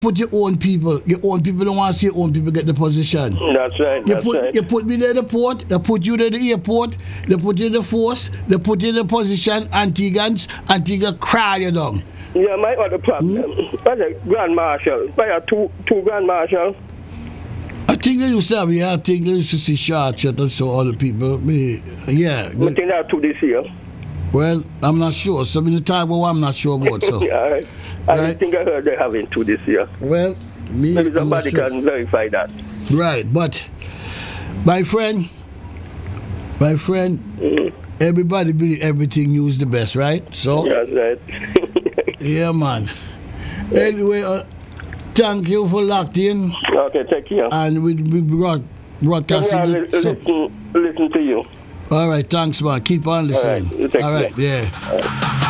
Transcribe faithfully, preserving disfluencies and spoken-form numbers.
put your own people. Your own people don't want to see your own people get the position. That's right. You That's put right. you put me there at the port, they put you there at the airport, they put you in the force, they put you in the position, Antigans, Antigua cry you down. Yeah, my other problem. Hmm? What's a Grand Marshal? Why are two two Grand Marshal? I think they used to have, yeah, I think they used to see shots and so other people. Me, yeah. I think there are two this year. Well, I'm not sure. Some of the time, well, I'm not sure about so. Yeah, right. I Right. think I heard they're having two this year. Well, me, Maybe I'm not somebody sure. can verify that. Right, but my friend, my friend, Mm-hmm. everybody believe everything news the best, right? So, That's right. yeah, man. Anyway, uh, thank you for locked in, Okay, take care. and we we brought broadcasting. Can I the- li- so- listen, listen to you. all right, thanks, man. Keep on listening. you take All right, care. yeah.